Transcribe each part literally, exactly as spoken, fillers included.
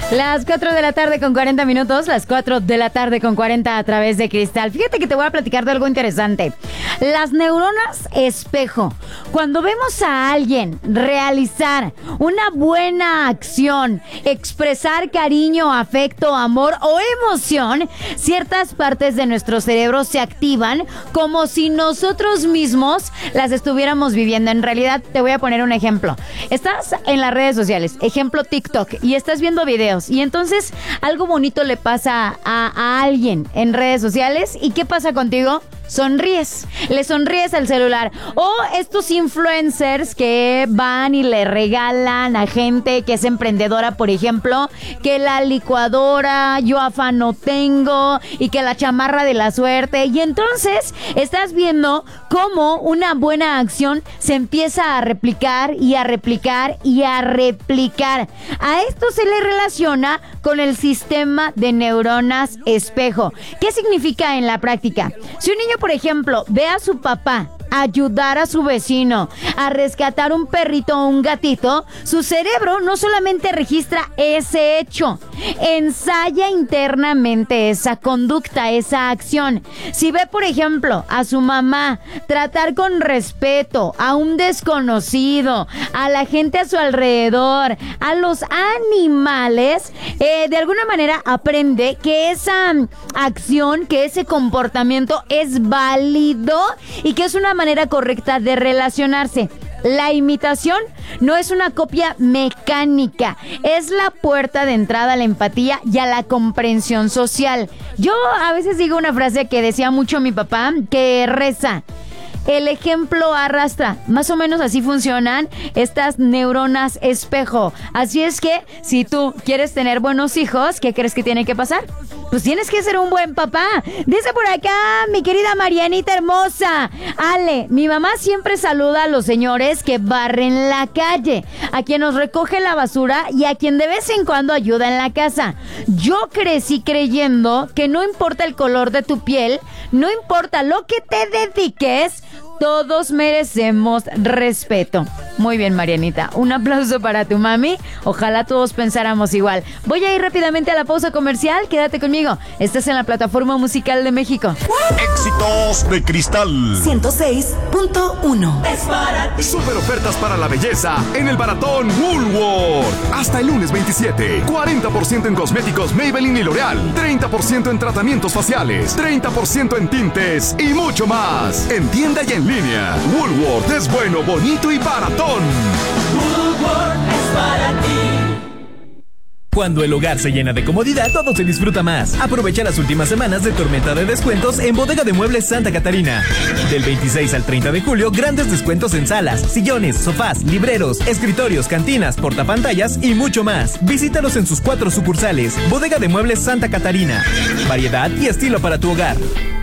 Las cuatro de la tarde con cuarenta minutos, las cuatro de la tarde con cuarenta a través de Cristal. Fíjate que te voy a platicar de algo interesante. Las neuronas espejo. Cuando vemos a alguien realizar una buena acción, expresar cariño, afecto, amor o emoción, ciertas partes de nuestro cerebro se activan como si nosotros mismos las estuviéramos viviendo. En realidad, te voy a poner un ejemplo. Estás en las redes sociales, ejemplo TikTok, y estás viendo videos. Y entonces algo bonito le pasa a, a alguien en redes sociales. ¿Y qué pasa contigo? Sonríes, le sonríes al celular. O estos influencers que van y le regalan a gente que es emprendedora, por ejemplo, que la licuadora, yo afán no tengo, y que la chamarra de la suerte. Y entonces estás viendo cómo una buena acción se empieza a replicar y a replicar y a replicar. A esto se le relaciona con el sistema de neuronas espejo. ¿Qué significa en la práctica? Si un niño, por ejemplo, ve a su papá ayudar a su vecino a rescatar un perrito o un gatito, su cerebro no solamente registra ese hecho, ensaya internamente esa conducta, esa acción. Si ve, por ejemplo, a su mamá tratar con respeto a un desconocido, a la gente a su alrededor, a los animales, eh, de alguna manera aprende que esa acción, que ese comportamiento es válido y que es una manera correcta de relacionarse. La imitación no es una copia mecánica, es la puerta de entrada a la empatía y a la comprensión social. Yo a veces digo una frase que decía mucho mi papá, que reza: el ejemplo arrastra. Más o menos así funcionan estas neuronas espejo. Así es que si tú quieres tener buenos hijos, ¿qué crees que tiene que pasar? Pues tienes que ser un buen papá. Dice por acá mi querida Marianita hermosa: Ale, mi mamá siempre saluda a los señores que barren la calle, a quien nos recoge la basura y a quien de vez en cuando ayuda en la casa. Yo crecí creyendo que no importa el color de tu piel, no importa lo que te dediques, todos merecemos respeto. Muy bien, Marianita. Un aplauso para tu mami. Ojalá todos pensáramos igual. Voy a ir rápidamente a la pausa comercial. Quédate conmigo. Estás en la plataforma musical de México. Éxitos de Cristal ciento seis punto uno. Es para ti. Super ofertas para la belleza en el Baratón Woolworth. Hasta el lunes veintisiete. cuarenta por ciento en cosméticos Maybelline y L'Oreal. treinta por ciento en tratamientos faciales. treinta por ciento en tintes y mucho más. En tienda y en línea. Woolworth es bueno, bonito y baratón. Woolworth es para ti. Cuando el hogar se llena de comodidad, todo se disfruta más. Aprovecha las últimas semanas de tormenta de descuentos en Bodega de Muebles Santa Catarina. Del veintiséis al treinta de julio, grandes descuentos en salas, sillones, sofás, libreros, escritorios, cantinas, portapantallas y mucho más. Visítalos en sus cuatro sucursales. Bodega de Muebles Santa Catarina. Variedad y estilo para tu hogar.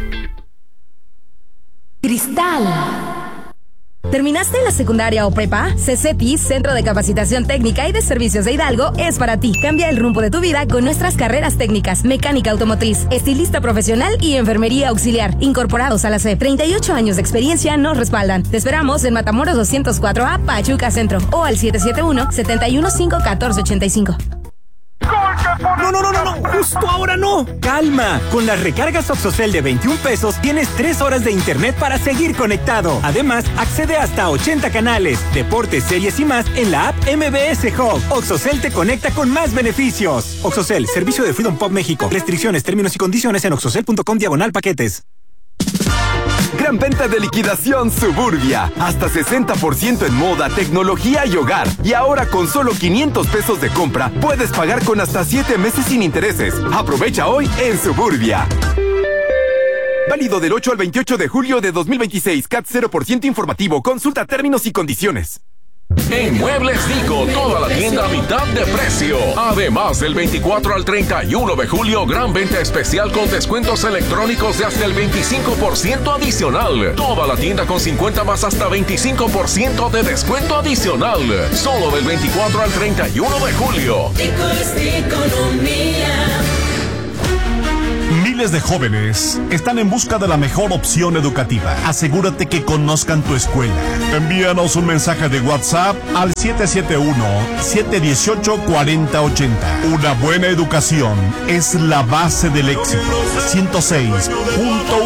Cristal. ¿Terminaste la secundaria o prepa? CECETI, Centro de Capacitación Técnica y de Servicios de Hidalgo, es para ti. Cambia el rumbo de tu vida con nuestras carreras técnicas: mecánica automotriz, estilista profesional y enfermería auxiliar. Incorporados a la C E P. treinta y ocho años de experiencia nos respaldan. Te esperamos en Matamoros doscientos cuatro A, Pachuca Centro, o al siete siete uno, siete uno cinco, uno cuatro ocho cinco. No, no, no, no, no, justo ahora no. Calma, con las recargas Oxocel de veintiún pesos tienes tres horas de internet para seguir conectado. Además, accede hasta ochenta canales, deportes, series y más en la app M B S Hub. Oxocel te conecta con más beneficios. Oxocel, servicio de Freedom Pop México. Restricciones, términos y condiciones en oxocel punto com diagonal paquetes. Gran venta de liquidación Suburbia. Hasta sesenta por ciento en moda, tecnología y hogar. Y ahora con solo quinientos pesos de compra, puedes pagar con hasta siete meses sin intereses. Aprovecha hoy en Suburbia. Válido del ocho al veintiocho de julio de dos mil veintiséis. C A T cero por ciento informativo. Consulta términos y condiciones. En Muebles Dico, toda la tienda a mitad de precio. Además, del veinticuatro al treinta y uno de julio, gran venta especial con descuentos electrónicos de hasta el veinticinco por ciento adicional. Toda la tienda con cincuenta más hasta veinticinco por ciento de descuento adicional. Solo del veinticuatro al treinta y uno de julio. Dico es economía. Miles de jóvenes están en busca de la mejor opción educativa. Asegúrate que conozcan tu escuela. Envíanos un mensaje de WhatsApp al siete siete uno, siete uno ocho, cuatro cero ocho cero. Una buena educación es la base del éxito. ciento seis punto uno